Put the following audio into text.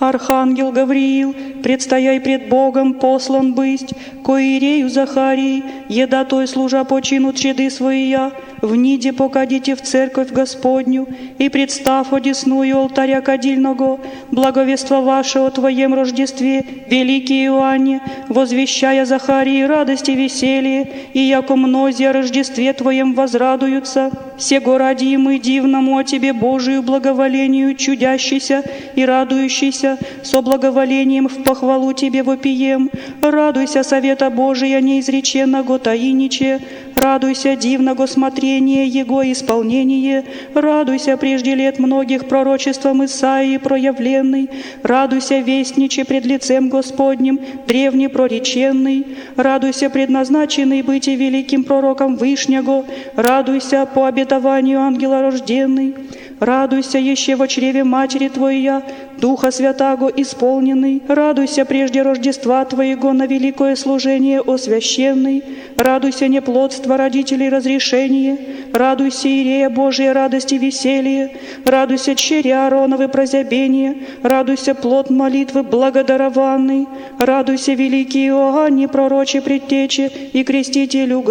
Архангел Гавриил, предстояй пред Богом послан быть, ко Иерею Захарии, еда той служа почину чреды своя, в ниде покадите в церковь Господню, и представ одесную алтаря кадильного, благовество ваше о Твоем Рождестве, великий Иоанне, возвещая Захарии радость и веселье, и яко мнози о Рождестве Твоем возрадуются, сего ради и мы дивному о Тебе Божию благоволению чудящийся и радующийся, со благоволением в похвалу Тебе вопием. Радуйся совета Божия неизреченного таиниче, радуйся дивного смотрения Его исполнение, радуйся прежде лет многих пророчеством Исаии проявленный, радуйся вестниче пред лицем Господним, древне прореченный, радуйся предназначенный быть и великим пророком Вышнего, радуйся по обетованию ангела рожденный, радуйся еще во чреве матери Твоя, Духа Святаго исполненный, радуйся прежде Рождества Твоего на великое служение освященный, радуйся неплодство родителей разрешение, радуйся Иерея Божия радость и веселье, радуйся черя Аароновы прозябение, радуйся плод молитвы благодарованный, радуйся великий Иоанне пророче предтече и крестителю